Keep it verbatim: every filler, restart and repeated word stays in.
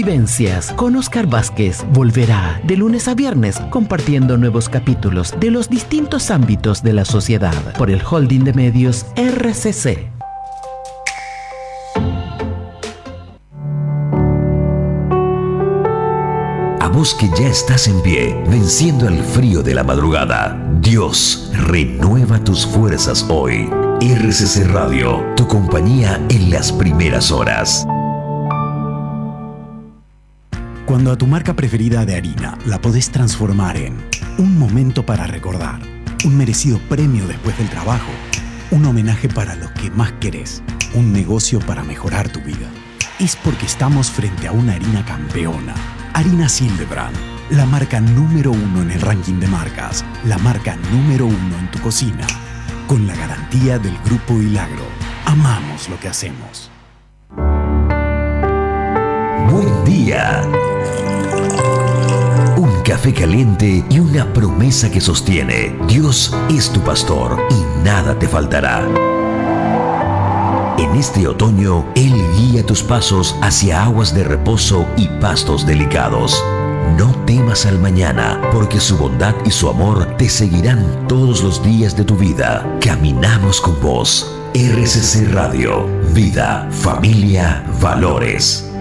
Vivencias con Oscar Vázquez volverá de lunes a viernes compartiendo nuevos capítulos de los distintos ámbitos de la sociedad por el Holding de Medios R C C. A vos que ya estás en pie, venciendo el frío de la madrugada, Dios renueva tus fuerzas hoy. R C C Radio, tu compañía en las primeras horas. Cuando a tu marca preferida de harina la podés transformar en un momento para recordar, un merecido premio después del trabajo, un homenaje para los que más querés, un negocio para mejorar tu vida, es porque estamos frente a una harina campeona. Harina Hildebrand, la marca número uno en el ranking de marcas, la marca número uno en tu cocina, con la garantía del Grupo Hilagro. Amamos lo que hacemos. Buen día. Un café caliente y una promesa que sostiene. Dios es tu pastor y nada te faltará. En este otoño, Él guía tus pasos hacia aguas de reposo y pastos delicados. No temas al mañana, porque su bondad y su amor te seguirán todos los días de tu vida. Caminamos con vos. R C C Radio. Vida, familia, valores.